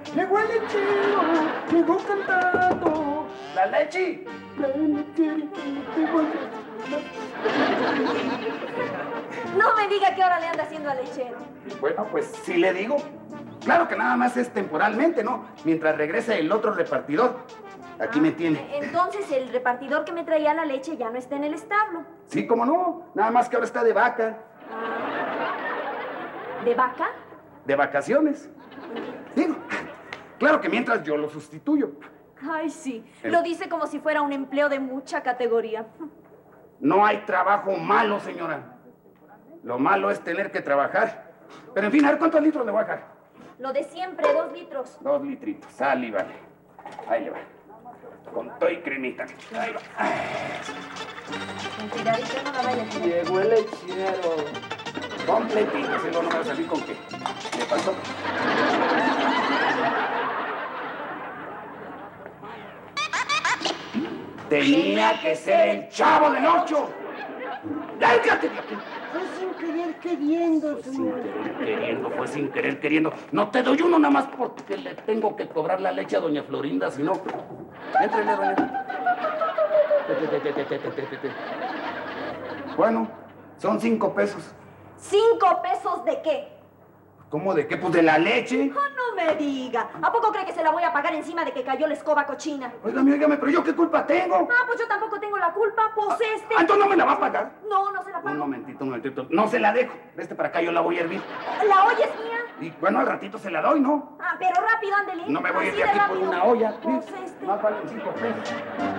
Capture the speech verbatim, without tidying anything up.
Llegó el lechero, llegó cantando. ¡La leche! La leche, tengo No me diga que ahora le anda haciendo al lechero. Bueno, pues sí le digo. Claro que nada más es temporalmente, ¿no? Mientras regrese el otro repartidor. Aquí Ah, me tiene. Entonces el repartidor que me traía la leche ya no está en el establo. Sí, cómo no. Nada más que ahora está de vaca. Ah, ¿de vaca? De vacaciones. Digo, claro que mientras yo lo sustituyo. Ay, sí. El... Lo dice como si fuera un empleo de mucha categoría. No hay trabajo malo, señora. Lo malo es tener que trabajar. Pero en fin, a ver cuántos litros le voy a dejar. Lo de siempre, dos litros. Dos litritos, sal y vale. Ahí le va. Con todo y cremita. Ahí va. Con cuidadito, no la vaya a tirar. Llegó el lechero. Completito, si no, no me va a salir con qué. ¿Qué pasó? Tenía que ser el Chavo del Ocho. ¡Lárgate de aquí! Fue sin querer queriendo, Fue sin señor. querer queriendo, fue sin querer queriendo. No te doy uno nada más porque le tengo que cobrar la leche a doña Florinda, si no... Éntrele, doña. Te, te, te, te, te, te, te, te. Bueno, son cinco pesos. ¿Cinco pesos de qué? ¿Cómo de qué? Pues de la leche. Oh, no me diga. ¿A poco cree que se la voy a pagar encima de que cayó la escoba cochina? Óigame, óigame, pero ¿yo qué culpa tengo? Ah, pues yo tampoco tengo la culpa. Pues este... Ah, entonces no me la va a pagar. No, no se la pago. Un momentito, un momentito. No se la dejo. Veste para acá, yo la voy a hervir. ¿La olla es mía? Y bueno, al ratito se la doy, ¿no? Ah, pero rápido, ándele. No me voy a ir Así de aquí por rápido. una olla. Pues este... Más valen cinco pesos.